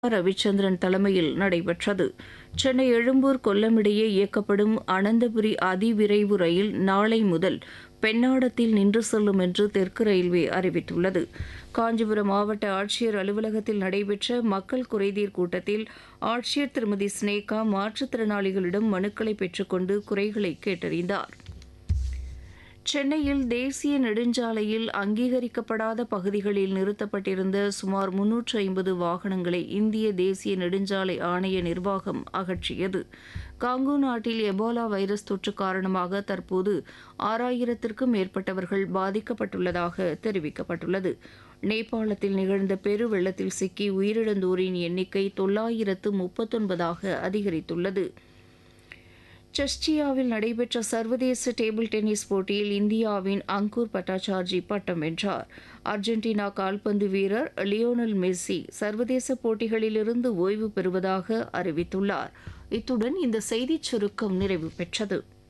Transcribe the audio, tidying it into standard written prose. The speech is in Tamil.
ரவிச்சந்திரன் தலைமையில் நடைபெற்றது. சென்னை எழும்பூர் கொல்லம் இடையே இயக்கப்படும் அனந்தபுரி அதிவிரைவு ரயில் நாளை முதல் பெண்ணாடத்தில் நின்று செல்லும் என்று தெற்கு ரயில்வே அறிவித்துள்ளது. காஞ்சிபுரம் மாவட்ட ஆட்சியர் அலுவலகத்தில் நடைபெற்ற மக்கள் குறைதீர் கூட்டத்தில் ஆட்சியர் திருமதி ஸ்னேகா மாற்றுத்திறனாளிகளிடம் மனுக்களை பெற்றுக்கொண்டு குறைகளை கேட்டறிந்தார். சென்னையில் தேசிய நெடுஞ்சாலையில் அங்கீகரிக்கப்படாத பகுதிகளில் நிறுத்தப்பட்டிருந்த சுமார் 350 வாகனங்களை இந்திய தேசிய நெடுஞ்சாலை ஆணைய நிர்வாகம் அகற்றியது. காங்கோ நாட்டில் எபோலா வைரஸ் தொற்று காரணமாக தற்போது 6000த்திற்கும் மேற்பட்டவர்கள் பாதிக்கப்பட்டுள்ளதாக தெரிவிக்கப்பட்டுள்ளது. நேபாளத்தில் நிகழ்ந்த பெருவெள்ளத்தில் சிக்கி உயிரிழந்தோரின் எண்ணிக்கை 939ஆக அதிகரித்துள்ளது. செஸ்டியாவில் நடைபெற்ற சர்வதேச டேபிள் டென்னிஸ் போட்டியில் இந்தியாவின் அங்கூர் பட்டாச்சார்ஜி பட்டம் வென்றார். அர்ஜென்டினா கால்பந்து வீரர் லியோனல் மெஸ்ஸி சர்வதேச போட்டிகளிலிருந்து ஓய்வு பெறுவதாக அறிவித்துள்ளார். இத்துடன் இந்த செய்திச் சுருக்கம் நிறைவு பெற்றது.